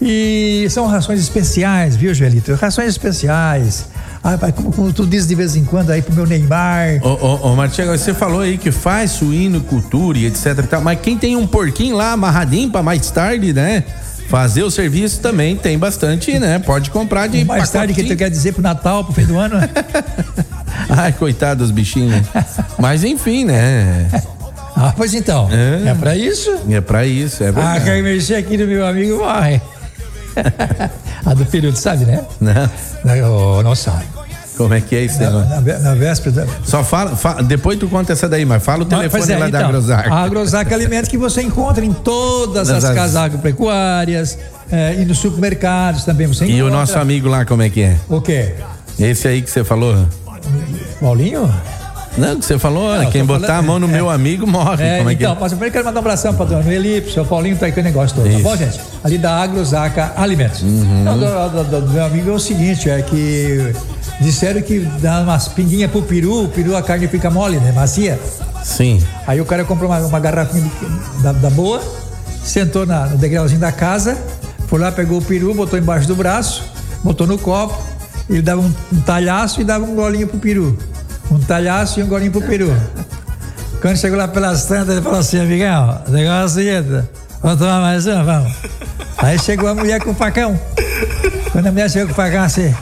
E são rações especiais, viu, Joelito? Rações especiais. Como tu diz de vez em quando aí pro meu Neymar. Ô, Martinho, você falou aí que faz suinocultura e etc e tal, mas quem tem um porquinho lá amarradinho pra mais tarde, né? Fazer o serviço também tem bastante, né? Pode comprar de mais tarde que tu quer dizer pro Natal, pro fim do ano, né? Ai, coitado dos bichinhos. Mas enfim, né? Pois então, é pra isso? É pra isso, é verdade. Quer mexer aqui no meu amigo, morre. A do período, sabe, né? Não. Não sabe. Como é que é isso? Na véspera. Só fala, depois tu conta essa daí, mas fala o telefone lá da Agrozaca. A Agrozaca Alimentos que você encontra em todas as casas agropecuárias e nos supermercados também você encontra. E o nosso amigo lá, como é que é? O quê? Esse aí que você falou? Paulinho? Não, que você falou, quem botar a mão no meu amigo morre. Como é que é? Então, mas eu primeiro quero mandar um abração para o Elipe, o Paulinho, tá aí com o negócio todo, tá bom, gente? Ali da Agrozaca Alimentos. Então, do meu amigo é o seguinte, é que disseram que dá umas pinguinhas pro peru, a carne fica mole, né? Macia. Sim. Aí o cara comprou uma garrafinha da boa, sentou no degrauzinho da casa, foi lá, pegou o peru, botou embaixo do braço, botou no copo, ele dava um talhaço e dava um golinho pro peru. Um talhaço e um golinho pro peru. Quando chegou lá pelas tantas, ele falou assim: amigão, o negócio é o seguinte, vamos tomar mais uma, vamos. Aí chegou a mulher com o facão. Quando a mulher chegou com o facão assim: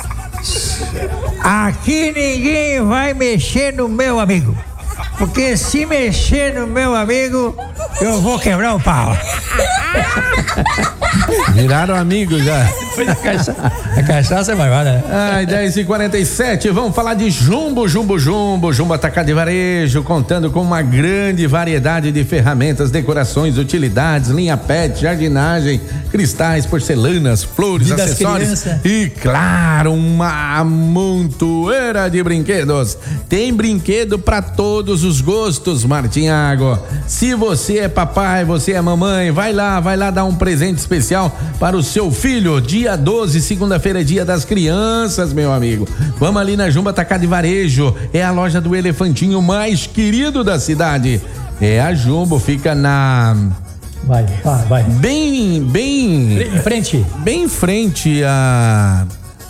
aqui ninguém vai mexer no meu amigo, porque se mexer no meu amigo, eu vou quebrar o pau. Viraram amigos já. A cachaça é maior, né? 10h47, vamos falar de Jumbo Atacado e Varejo, contando com uma grande variedade de ferramentas, decorações, utilidades, linha pet, jardinagem, cristais, porcelanas, flores, acessórios e, claro, uma montoeira de brinquedos. Tem brinquedo para todos os gostos, Martinhago. Se você é papai, você é mamãe, vai lá dar um presente especial para o seu filho. Dia 12, segunda-feira, é dia das crianças, meu amigo. Vamos ali na Jumbo Atacado e Varejo. É a loja do elefantinho mais querido da cidade. É a Jumbo, fica na... Vai. Bem em frente. Bem em frente a...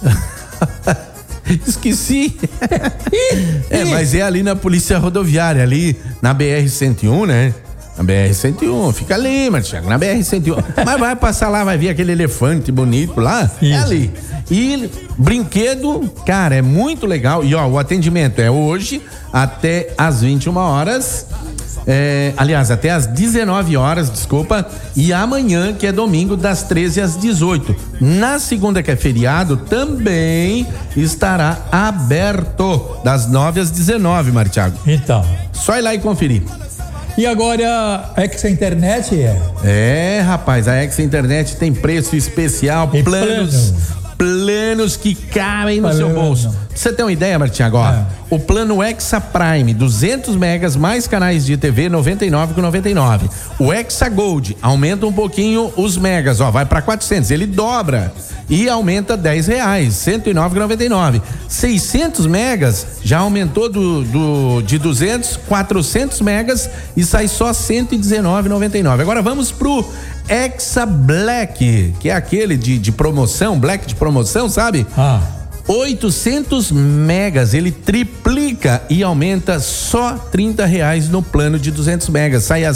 Esqueci. Mas é ali na Polícia Rodoviária, ali na BR-101, né? Na BR-101, fica ali, Martinho, na BR-101. Mas vai passar lá, vai ver aquele elefante bonito lá. Isso. É ali. E brinquedo, cara, é muito legal. E o atendimento é hoje até às 21 horas. Aliás, até às 19 horas, desculpa. E amanhã, que é domingo, das 13 às 18. Na segunda, que é feriado, também estará aberto das 9 às 19, Martiago. Então. Só ir lá e conferir. E agora, a Exa Internet rapaz, a Exa Internet tem preço especial, planos que cabem no seu bolso. Pra você ter uma ideia, Martinho, agora, o plano Exa Prime, 200 megas mais canais de TV, 99,99. O Exa Gold aumenta um pouquinho os megas, vai para 400, ele dobra e aumenta R$10, 109,99. 600 megas já aumentou de 200, 400 megas e sai só 119,99. Agora vamos pro Exa Black, que é aquele de promoção, Black de promoção, sabe? 800 megas, ele triplica e aumenta só R$30 no plano de 200 megas, sai a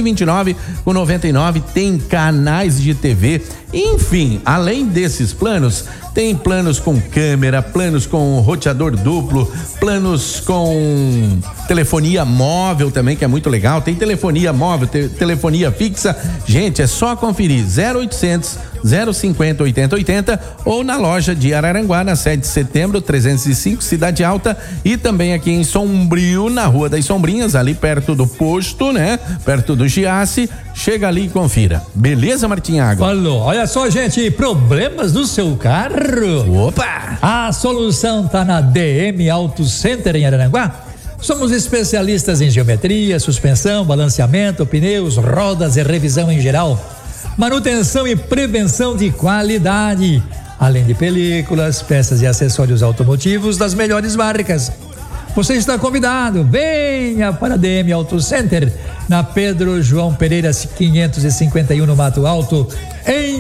129,99, tem canais de TV, enfim, além desses planos, tem planos com câmera, planos com roteador duplo, planos com telefonia móvel também, que é muito legal, tem telefonia móvel, telefonia fixa, gente, é só conferir 0800 050 8080 ou na loja de Araranguá, na 7 de setembro, 305, Cidade Alta, e também aqui em Sombrio, na Rua das Sombrinhas, ali perto do posto, né? Perto do Giasse. Chega ali e confira. Beleza, Martinhago? Falou. Olha só, gente, problemas no seu carro? Opa! A solução tá na DM Auto Center em Araranguá. Somos especialistas em geometria, suspensão, balanceamento, pneus, rodas e revisão em geral. Manutenção e prevenção de qualidade, além de películas, peças e acessórios automotivos das melhores marcas. Você está convidado, venha para a DM Auto Center, na Pedro João Pereira 551 no Mato Alto, em